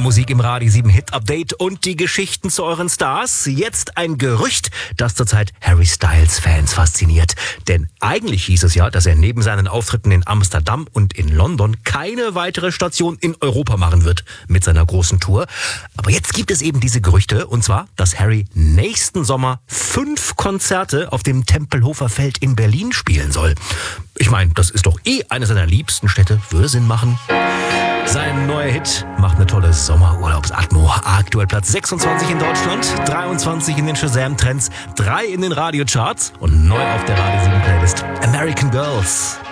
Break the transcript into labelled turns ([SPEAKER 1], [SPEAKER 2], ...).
[SPEAKER 1] Musik im Radio 7 Hit Update und die Geschichten zu euren Stars. Jetzt ein Gerücht, das zurzeit Harry Styles Fans fasziniert. Denn eigentlich hieß es ja, dass er neben seinen Auftritten in Amsterdam und in London keine weitere Station in Europa machen wird mit seiner großen Tour. Aber jetzt gibt es eben diese Gerüchte, und zwar, dass Harry nächsten Sommer 5 Konzerte auf dem Tempelhofer Feld in Berlin spielen soll. Ich meine, das ist doch eine seiner liebsten Städte, würde Sinn machen. Sein neuer Hit macht eine tolle Sommerurlaubsatmo. Aktuell Platz 26 in Deutschland, 23 in den Shazam-Trends, 3 in den Radiocharts und neu auf der Radio 7 Playlist. American Girls.